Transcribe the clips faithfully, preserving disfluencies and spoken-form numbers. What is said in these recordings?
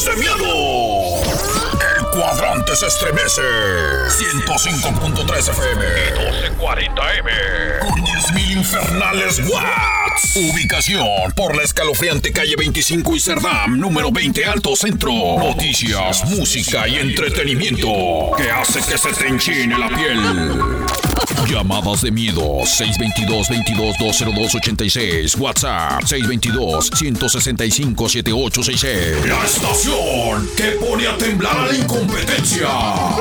de miedo. El cuadrante se estremece. ciento cinco punto tres F M. doce cuarenta M. Con diez mil infernales watts. Ubicación por la escalofriante calle veinticinco y Cerdam, número veinte Alto Centro. Noticias, música y entretenimiento que hace que se te enchine la piel. Llamadas de miedo seis dos dos, veintidós, doscientos dos, ochenta y seis. WhatsApp seis dos dos, ciento sesenta y cinco, setenta y ocho sesenta y seis. La estación que pone a temblar a la incompetencia.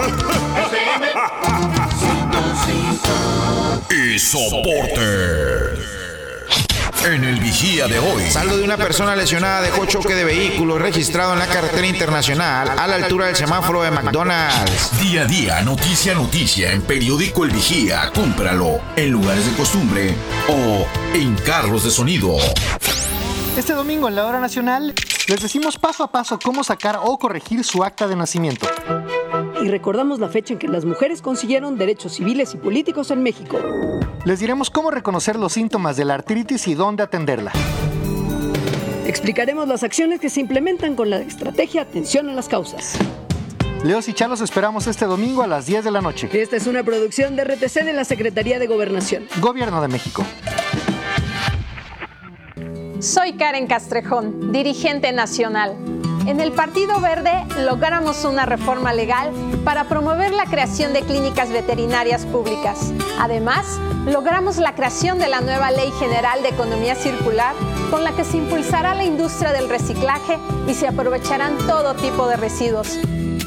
Y soporte. En el Vigía de hoy. Saldo de una persona lesionada dejó choque de vehículo registrado en la carretera internacional a la altura del semáforo de McDonald's. Día a día, noticia a noticia en Periódico El Vigía. Cómpralo en lugares de costumbre o en carros de sonido. Este domingo en la Hora Nacional les decimos paso a paso cómo sacar o corregir su acta de nacimiento. Y recordamos la fecha en que las mujeres consiguieron derechos civiles y políticos en México. Les diremos cómo reconocer los síntomas de la artritis y dónde atenderla. Explicaremos las acciones que se implementan con la estrategia Atención a las Causas. Leos y Chá los esperamos este domingo a las diez de la noche. Esta es una producción de R T C de la Secretaría de Gobernación. Gobierno de México. Soy Karen Castrejón, dirigente nacional. En el Partido Verde logramos una reforma legal para promover la creación de clínicas veterinarias públicas. Además, logramos la creación de la nueva Ley General de Economía Circular, con la que se impulsará la industria del reciclaje y se aprovecharán todo tipo de residuos.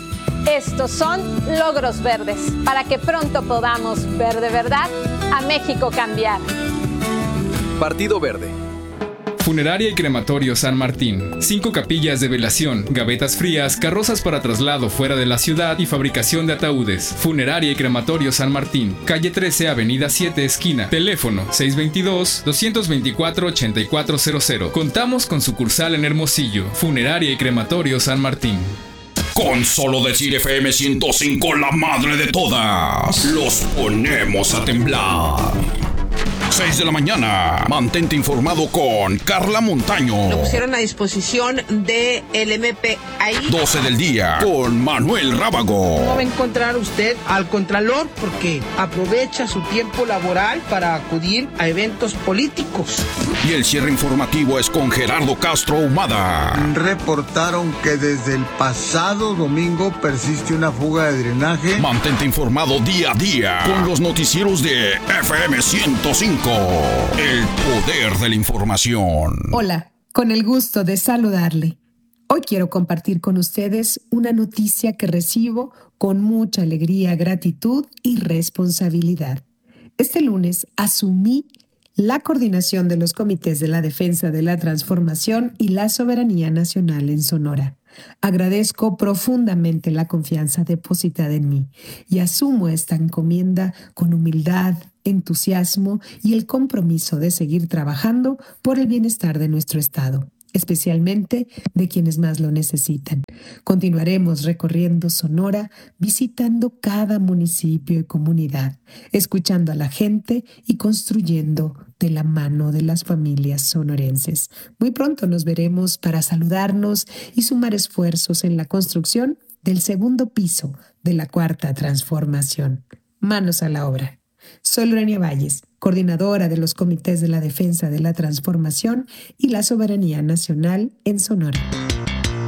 Estos son logros verdes, para que pronto podamos ver de verdad a México cambiar. Partido Verde. Funeraria y Crematorio San Martín. Cinco capillas de velación, gavetas frías, carrozas para traslado fuera de la ciudad y fabricación de ataúdes. Funeraria y Crematorio San Martín. Calle trece, Avenida siete, esquina. Teléfono seis dos dos, dos dos cuatro, ocho cuatro cero cero. Contamos con sucursal en Hermosillo. Funeraria y Crematorio San Martín. Con solo decir F M ciento cinco, la madre de todas, los ponemos a temblar. seis de la mañana. Mantente informado con Carla Montaño. Lo pusieron a disposición del M P ahí. doce del día con Manuel Rábago. No va a encontrar usted al Contralor porque aprovecha su tiempo laboral para acudir a eventos políticos. Y el cierre informativo es con Gerardo Castro Humada. Reportaron que desde el pasado domingo persiste una fuga de drenaje. Mantente informado día a día con los noticieros de F M ciento cinco. El poder de la información. Hola, con el gusto de saludarle. Hoy quiero compartir con ustedes una noticia que recibo con mucha alegría, gratitud y responsabilidad. Este lunes asumí la coordinación de los comités de la defensa de la transformación y la soberanía nacional en Sonora. Agradezco profundamente la confianza depositada en mí y asumo esta encomienda con humildad, entusiasmo y el compromiso de seguir trabajando por el bienestar de nuestro Estado, especialmente de quienes más lo necesitan. Continuaremos recorriendo Sonora, visitando cada municipio y comunidad, escuchando a la gente y construyendo de la mano de las familias sonorenses. Muy pronto nos veremos para saludarnos y sumar esfuerzos en la construcción del segundo piso de la Cuarta Transformación. Manos a la obra. Soy Lorena Valles, coordinadora de los comités de la defensa de la transformación y la soberanía nacional en Sonora.